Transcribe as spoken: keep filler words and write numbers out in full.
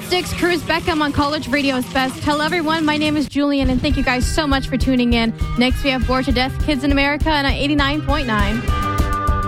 Styx, Cruz Beckham on College Radio's Best. Hello, everyone. My name is Julian, and thank you guys so much for tuning in. Next, we have Bored to Death, Kids in America, and on eighty-nine point nine.